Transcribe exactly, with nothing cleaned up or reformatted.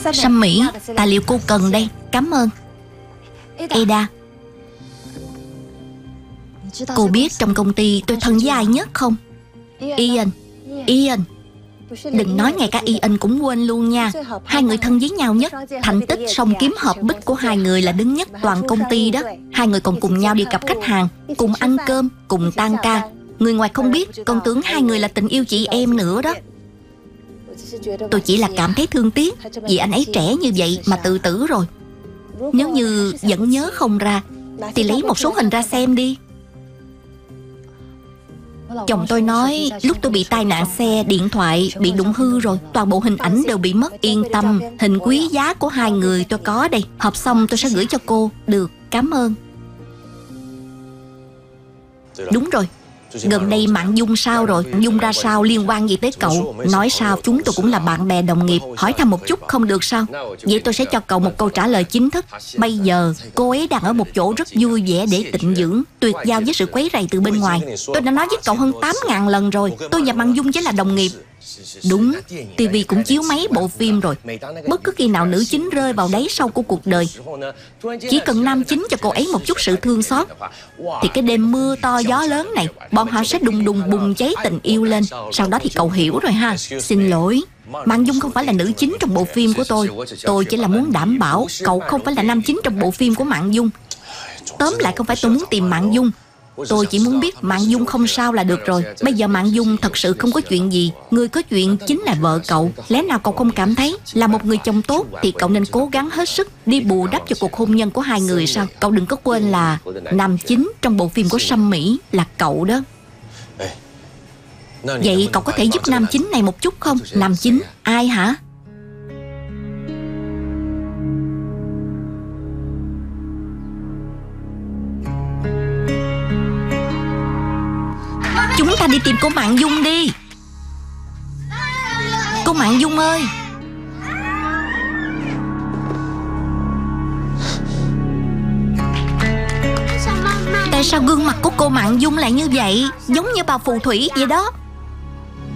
Sâm Mỹ, tài liệu cô cần đây. Cảm ơn. Ada, cô biết trong công ty tôi thân với ai nhất không? Ian. Ian. Đừng nói ngay cả Ian cũng quên luôn nha. Hai người thân với nhau nhất. Thành tích song kiếm hợp bích của hai người là đứng nhất toàn công ty đó. Hai người còn cùng nhau đi gặp khách hàng, cùng ăn cơm, cùng tan ca. Người ngoài không biết, còn tưởng hai người là tình yêu chị em nữa đó. Tôi chỉ là cảm thấy thương tiếc vì anh ấy trẻ như vậy mà tự tử rồi. Nếu như vẫn nhớ không ra thì lấy một số hình ra xem đi. Chồng tôi nói lúc tôi bị tai nạn xe, điện thoại bị đụng hư rồi, toàn bộ hình ảnh đều bị mất. Yên tâm, hình quý giá của hai người tôi có đây. Họp xong tôi sẽ gửi cho cô. Được, cảm ơn. Đúng rồi, gần đây Mạng Dung sao rồi? Dung ra sao, liên quan gì tới cậu? Nói sao chúng tôi cũng là bạn bè đồng nghiệp. Hỏi thăm một chút không được sao? Vậy tôi sẽ cho cậu một câu trả lời chính thức. Bây giờ cô ấy đang ở một chỗ rất vui vẻ để tịnh dưỡng, tuyệt giao với sự quấy rầy từ bên ngoài. Tôi đã nói với cậu hơn tám ngàn lần rồi, tôi và Mạng Dung chỉ là đồng nghiệp. Đúng, ti vi cũng chiếu mấy bộ phim rồi. Bất cứ khi nào nữ chính rơi vào đáy sâu của cuộc đời, chỉ cần nam chính cho cô ấy một chút sự thương xót, thì cái đêm mưa to gió lớn này, bọn họ sẽ đùng đùng bùng cháy tình yêu lên. Sau đó thì cậu hiểu rồi ha. Xin lỗi, Mạng Dung không phải là nữ chính trong bộ phim của tôi. Tôi chỉ là muốn đảm bảo cậu không phải là nam chính trong bộ phim của Mạng Dung. Tóm lại không phải tôi muốn tìm Mạng Dung, tôi chỉ muốn biết Mạng Dung không sao là được rồi. Bây giờ Mạng Dung thật sự không có chuyện gì. Người có chuyện chính là vợ cậu. Lẽ nào cậu không cảm thấy là một người chồng tốt thì cậu nên cố gắng hết sức đi bù đắp cho cuộc hôn nhân của hai người sao? Cậu đừng có quên là nam chính trong bộ phim của Sâm Mỹ là cậu đó. Vậy cậu có thể giúp nam chính này một chút không? Nam chính? Ai hả? Chúng ta đi tìm cô Mạng Dung đi. Cô Mạng Dung ơi. Tại sao gương mặt của cô Mạng Dung lại như vậy? Giống như bà phù thủy vậy đó.